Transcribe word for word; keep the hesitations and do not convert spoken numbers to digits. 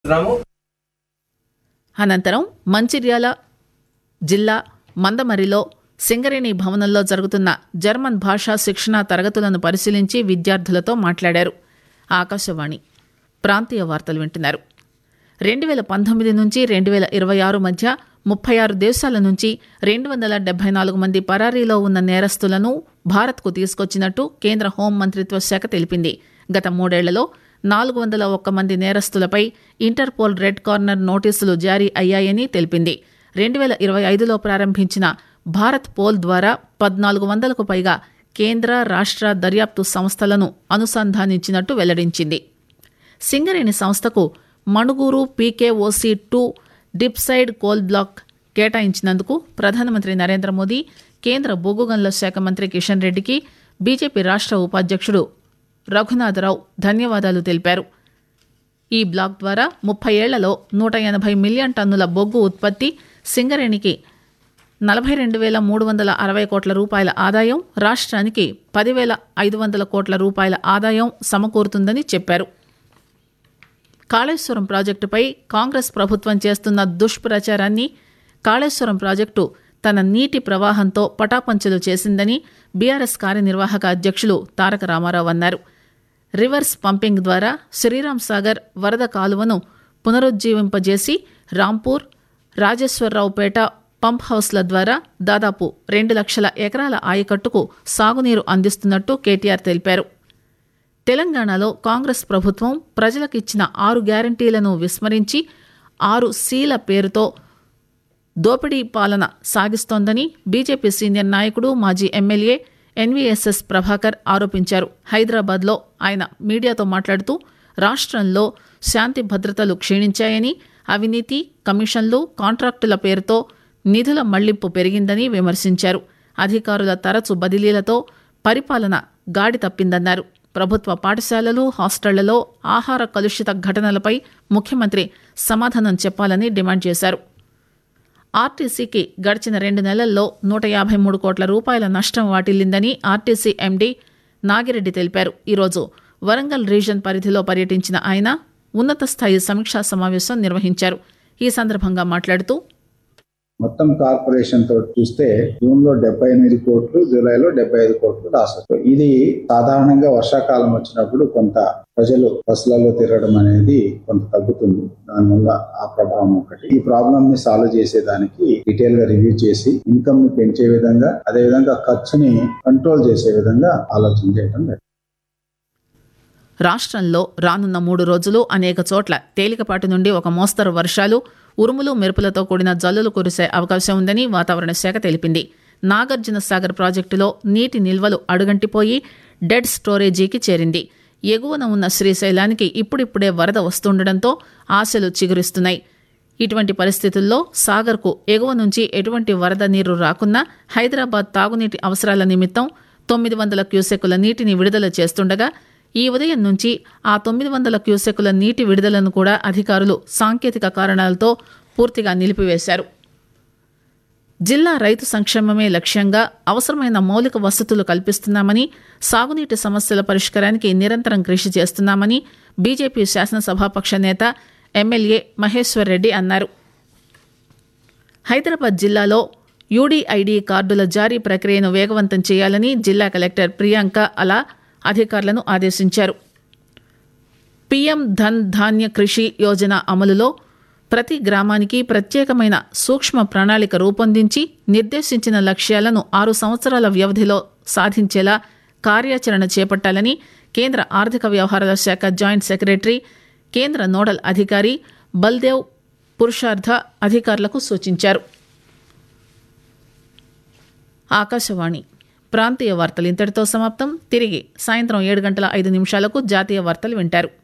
అనంతరం మంచిర్యాల జిల్లా మందమరిలో సింగరేణి భవనంలో జరుగుతున్న జర్మన్ భాషా శిక్షణా తరగతులను పరిశీలించి విద్యార్థులతో మాట్లాడారు. ఆకాశవాణి ప్రాంతీయ వార్తలు వింటున్నారు. రెండు వేల పంతొమ్మిది నుంచి రెండు వేల ఇరవై ఆరు మధ్య ముప్పై ఆరు దేశాల నుంచి రెండు వందల డెబ్బై నాలుగు మంది పరారీలో ఉన్న నేరస్తులను భారత్కు తీసుకొచ్చినట్టు కేంద్ర హోం మంత్రిత్వ శాఖ తెలిపింది. గత మూడేళ్లలో నాలుగు వందల ఒక్క మంది నేరస్తులపై ఇంటర్పోల్ రెడ్ కార్నర్ నోటీసులు జారీ అయ్యాయని తెలిపింది. రెండు వేల ఇరవై ఐదులో ప్రారంభించిన భారత్ పోల్ ద్వారా పద్నాలుగు వందలకు పైగా కేంద్ర రాష్ట్ర దర్యాప్తు సంస్థలను అనుసంధానించినట్టు వెల్లడించింది. సింగరేణి సంస్థకు Manuguru PKOC two dip side coal block కేటాయించినందుకు ప్రధానమంత్రి నరేంద్ర మోదీ, కేంద్ర బొగ్గు గనుల శాఖ మంత్రి కిషన్ రెడ్డికి బీజేపీ రాష్ట్ర ఉపాధ్యక్షుడు రఘునాథరావు ధన్యవాదాలు తెలిపారు. ఈ బ్లాక్ ద్వారా ముప్పై ఏళ్లలో నూట ఎనభై మిలియన్ టన్నుల బొగ్గు ఉత్పత్తి, సింగరేణికి నలభై రెండు వేల మూడు వందల అరవై కోట్ల రూపాయల ఆదాయం, రాష్ట్రానికి పదివేల ఐదు వందల కోట్ల రూపాయల ఆదాయం సమకూరుతుందని చెప్పారు. కాళేశ్వరం ప్రాజెక్టుపై కాంగ్రెస్ ప్రభుత్వం చేస్తున్న దుష్ప్రచారాన్ని, కాళేశ్వరం ప్రాజెక్టు తన నీటి ప్రవాహంతో పటాపంచలు చేసిందని బీఆర్ఎస్ కార్యనిర్వాహక అధ్యక్షులు తారక రామారావు అన్నారు. రివర్స్ పంపింగ్ ద్వారా శ్రీరామ్ సాగర్ వరద కాలువను పునరుజ్జీవింపజేసి రాంపూర్, రాజేశ్వరరావుపేట పంప్ హౌస్ల ద్వారా దాదాపు రెండు లక్షల ఎకరాల ఆయకట్టుకు సాగునీరు అందిస్తున్నట్టు కేటీఆర్ తెలిపారు. తెలంగాణలో కాంగ్రెస్ ప్రభుత్వం ప్రజలకిచ్చిన ఆరు గ్యారంటీలను విస్మరించి ఆరు సీల పేరుతో దోపిడీ పాలన సాగిస్తోందని బీజేపీ సీనియర్ నాయకుడు, మాజీ ఎమ్మెల్యే ఎన్వీఎస్ఎస్ ప్రభాకర్ ఆరోపించారు. హైదరాబాద్లో ఆయన మీడియాతో మాట్లాడుతూ రాష్ట్రంలో శాంతి భద్రతలు క్షీణించాయని, అవినీతి, కమిషన్లు, కాంట్రాక్టుల పేరుతో నిధుల మళ్లింపు పెరిగిందని విమర్శించారు. అధికారుల తరచు బదిలీలతో పరిపాలన గాడి తప్పిందన్నారు. ప్రభుత్వ పాఠశాలలు, హాస్టళ్లలో ఆహార కలుషిత ఘటనలపై ముఖ్యమంత్రి సమాధానం చెప్పాలని డిమాండ్ చేశారు. ఆర్టీసీకి గడిచిన రెండు నెలల్లో నూట యాభై మూడు కోట్ల రూపాయల నష్టం వాటిల్లిందని ఆర్టీసీ ఎండీ నాగిరెడ్డి తెలిపారు. ఈరోజు వరంగల్ రీజన్ పరిధిలో పర్యటించిన ఆయన ఉన్నత స్థాయి సమీక్షా సమావేశం నిర్వహించారు. ఈ సందర్భంగా మాట్లాడుతూ, మొత్తం కార్పొరేషన్ తో చూస్తే జూన్ లో డెబ్బై ఎనిమిది కోట్లు, జూలైలో డెబ్బై ఐదు కోట్లు లాస్. ఇది సాధారణంగా వర్షాకాలం వచ్చినప్పుడు కొంత ప్రజలు బస్సులలో తిరగడం అనేది కొంత తగ్గుతుంది. దానివల్ల ఆ ప్రభావం ఒకటి. ఈ ప్రాబ్లమ్ ని సాల్వ్ చేసేదానికి డీటెయిల్ గా రివ్యూ చేసి ఇన్కమ్ ని పెంచే విధంగా, అదే విధంగా ఖర్చుని కంట్రోల్ చేసే విధంగా ఆలోచన చేయడం లేదు. రాష్ట్రంలో రానున్న మూడు రోజులు అనేక చోట్ల తేలికపాటి నుండి ఒక మోస్తరు వర్షాలు, ఉరుములు మెరుపులతో కూడిన జల్లులు కురిసే అవకాశం ఉందని వాతావరణ శాఖ తెలిపింది. నాగార్జున సాగర్ ప్రాజెక్టులో నీటి నిల్వలు అడుగంటిపోయి డెడ్ స్టోరేజీకి చేరింది. ఎగువన ఉన్న శ్రీశైలానికి ఇప్పుడిప్పుడే వరద వస్తుండటంతో ఆశలు చిగురిస్తున్నాయి. ఇటువంటి పరిస్థితుల్లో సాగర్కు ఎగువ నుంచి ఎటువంటి వరద నీరు రాకున్నా హైదరాబాద్ తాగునీటి అవసరాల నిమిత్తం తొమ్మిది వందల క్యూసెక్కుల నీటిని విడుదల చేస్తుండగా ఈ ఉదయం నుంచి ఆ తొమ్మిది వందల క్యూసెక్కుల నీటి విడుదలను కూడా అధికారులు సాంకేతిక కారణాలతో పూర్తిగా నిలిపివేశారు. జిల్లా రైతు సంక్షేమమే లక్ష్యంగా అవసరమైన మౌలిక వసతులు కల్పిస్తున్నామని, సాగునీటి సమస్యల పరిష్కారానికి నిరంతరం కృషి చేస్తున్నామని బీజేపీ శాసనసభాపక్ష నేత ఎమ్మెల్యే మహేశ్వర్ రెడ్డి అన్నారు. హైదరాబాద్ జిల్లాలో యూడీఐడీ కార్డుల జారీ ప్రక్రియను వేగవంతం చేయాలని జిల్లా కలెక్టర్ ప్రియాంక అలా అధికారులను ఆదేశించారు. పీఎం ధన్ ధాన్య కృషి యోజన అమలులో ప్రతి గ్రామానికి ప్రత్యేకమైన సూక్ష్మ ప్రణాళిక రూపొందించి నిర్దేశించిన లక్ష్యాలను ఆరు సంవత్సరాల వ్యవధిలో సాధించేలా కార్యాచరణ చేపట్టాలని కేంద్ర ఆర్థిక వ్యవహారాల శాఖ జాయింట్ సెక్రటరీ, కేంద్ర నోడల్ అధికారి బల్దేవ్ పురుషార్థ అధికారులకు సూచించారు. ఆకాశవాణి ప్రాంతీయ వార్తలు ఇంతటితో సమాప్తం. తిరిగి సాయంత్రం ఏడు గంటల ఐదు నిమిషాలకు జాతీయ వార్తలు వింటారు.